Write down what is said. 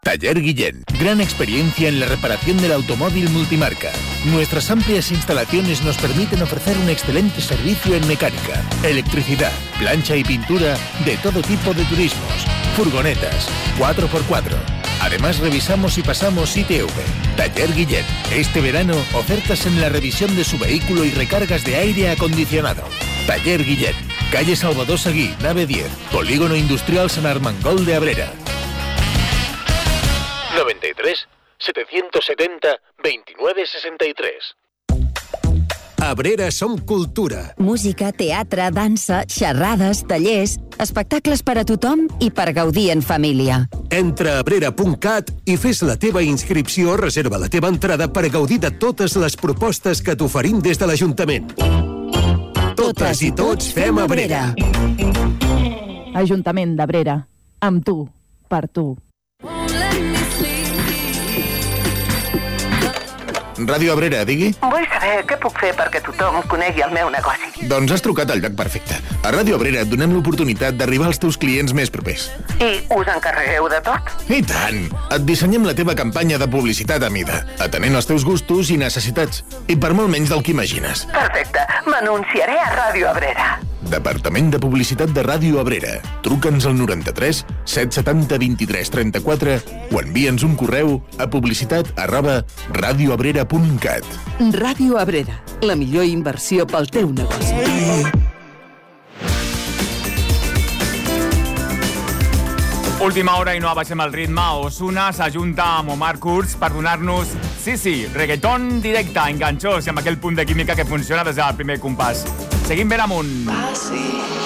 Taller Guillén. Gran experiencia en la reparación del automóvil multimarca. Nuestras amplias instalaciones nos permiten ofrecer un excelente servicio en mecánica, electricidad, plancha y pintura de todo tipo de turismos, furgonetas, 4x4. Además, revisamos y pasamos ITV. Taller Guillén. Este verano, ofertas en la revisión de su vehículo y recargas de aire acondicionado. Taller Guillén. Calle Salvador Seguí, nave 10. Polígono Industrial San Armengol de Abrera. 93 770 2963. Abrera som cultura. Música, teatre, dansa, xerrades, tallers, espectacles per a tothom i per gaudir en família. Entra a abrera.cat i fes la teva inscripció o reserva la teva entrada per gaudir de totes les propostes que t'oferim des de l'Ajuntament. Totes i tots fem Abrera. Ajuntament d'Abrera. Amb tu, per tu. Ràdio Abrera, digui? Vull saber què puc fer perquè tothom conegui el meu negoci. Doncs has trucat al lloc perfecte. A Ràdio Abrera et donem l'oportunitat d'arribar als teus clients més propers. I us encarregueu de tot? I tant! Et dissenyem la teva campanya de publicitat a mida, atenent els teus gustos i necessitats. I per molt menys del que imagines. Perfecte, m'anunciaré a Ràdio Abrera. Departament de Publicitat de Ràdio Abrera. Truca'ns al 93 770 23 34 o envia'ns un correu a publicitat@radioabrera.cat. Ràdio Abrera, la millor inversió pel teu negoci. Última hora i no abaixem el ritme. Ozuna s'ajunta amb Omar Kurz per donar-nos, sí, reggaeton directe, enganxós i amb aquell punt de química que funciona des del primer compàs. Seguim ben amunt.